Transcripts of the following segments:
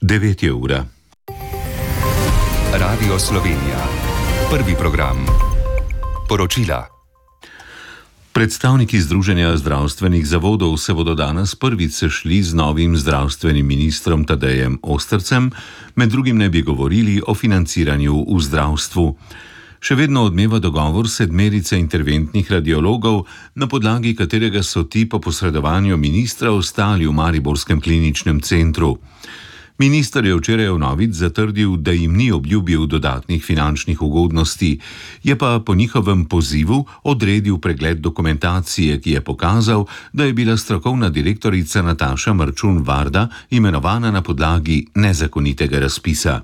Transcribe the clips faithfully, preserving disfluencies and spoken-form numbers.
devet je ura. Radio Slovenija. Prvi program. Poročila. Predstavniki Združenja zdravstvenih zavodov se bodo danes prvič sešli z novim zdravstvenim ministrom Tadejem Ostrcem, med drugim ne bi govorili o financiranju v zdravstvu. Še vedno odmeva dogovor sedmerice interventnih radiologov, na podlagi katerega so ti po posredovanju ministra ostali v mariborskem kliničnem centru. Minister je včeraj vnovič zatrdil, da jim ni obljubil dodatnih finančnih ugodnosti, je pa po njihovem pozivu odredil pregled dokumentacije, ki je pokazal, da je bila strokovna direktorica Nataša Marčun Varda imenovana na podlagi nezakonitega razpisa.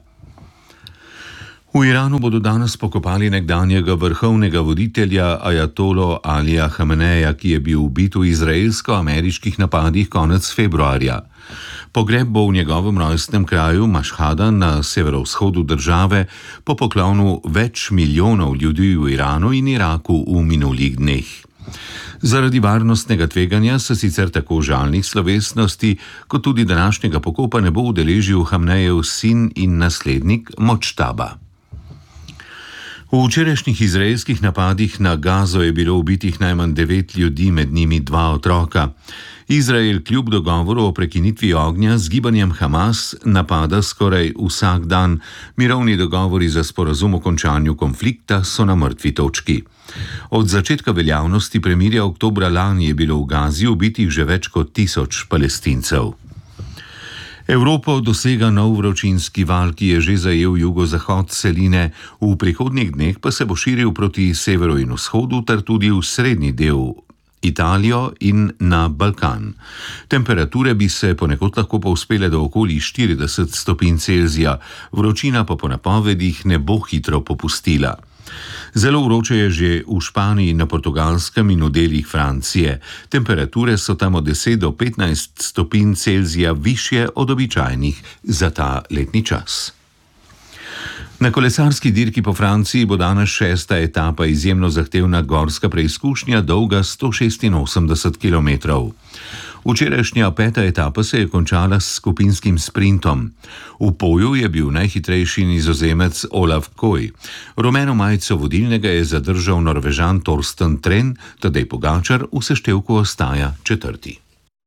V Iranu bodo danes pokopali nekdanjega vrhovnega voditelja ajatolo Alija Hameneja, ki je bil ubit v izraelsko-ameriških napadih konec februarja. Pogreb bo v njegovem rojstnem kraju Mašhada na severovzhodu države po poklonu več milijonov ljudi v Iranu in Iraku v minulih dneh. Zaradi varnostnega tveganja se sicer tako žalnih slovesnosti, kot tudi današnjega pokopa ne bo udeležil Hamenejev sin in naslednik Močtaba. V včerajšnjih izraelskih napadih na Gazo je bilo ubitih najmanj devet ljudi, med njimi dva otroka. Izrael kljub dogovoru o prekinitvi ognja z gibanjem Hamas napada skoraj vsak dan. Mirovni dogovori za sporazum o končanju konflikta so na mrtvi točki. Od začetka veljavnosti premirja oktobra lani je bilo v Gazi ubitih že več kot tisoč Palestincev. Evropo dosega nov vročinski val, ki je že zajel jugozahod celine, v prihodnjih dneh pa se bo širil proti severu in vzhodu ter tudi v srednji del Italijo in na Balkan. Temperature bi se ponekod lahko povzpele do okoli štirideset stopinj Celzija, vročina pa po napovedih ne bo hitro popustila. Zelo vroče je že v Španiji, na Portugalskem in v delih Francije. Temperature so tam od deset do petnajst stopinj Celzija višje od običajnih za ta letni čas. Na kolesarski dirki po Franciji bo danes šesta etapa, izjemno zahtevna gorska preizkušnja, dolga sto šestinosemdeset kilometrov. Včerajšnja peta etapa se je končala s skupinskim sprintom. V poju je bil najhitrejši Nizozemec Olaf Koy. Rumeno majico vodilnega je zadržal Norvežan Torsten Tren, Tadej Pogačar v seštevku ostaja četrti.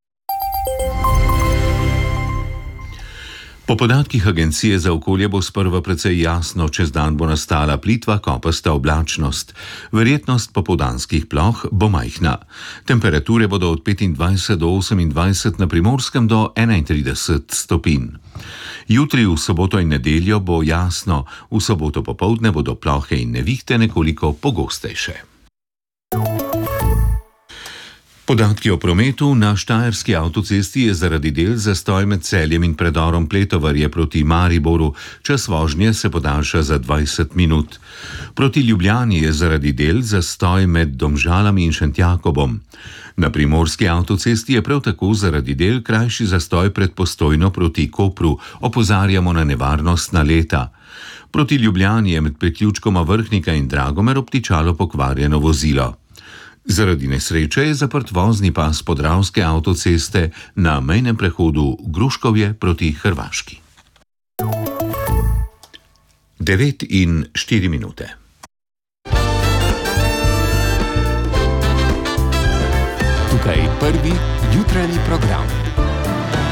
Po podatkih Agencije za okolje bo sprva precej jasno, čez dan bo nastala plitva kopasta oblačnost. Verjetnost popoldanskih ploh bo majhna. Temperature bodo od petindvajset do osemindvajset, na Primorskem do enaintrideset stopinj. Jutri v soboto in nedeljo bo jasno, v soboto popoldne bodo plohe in nevihte nekoliko pogostejše. Podatki o prometu. Na štajerski avtocesti je zaradi del zastoj med Celjem in predorom Pletovarje proti Mariboru. Čas vožnje se podaljša za dvajset minut. Proti Ljubljani je zaradi del zastoj med Domžalami in Šentjakobom. Na primorski avtocesti je prav tako zaradi del krajši zastoj pred Postojno proti Kopru. Opozarjamo na nevarnost naleta. Proti Ljubljani je med priključkoma Vrhnika in Dragomer obtičalo pokvarjeno vozilo. Zaradi nesreče je zaprt vozni pas Podravske avtoceste na mejnem prehodu Gruškovje proti Hrvaški. devet in štiri minute. Tukaj prvi jutranji program.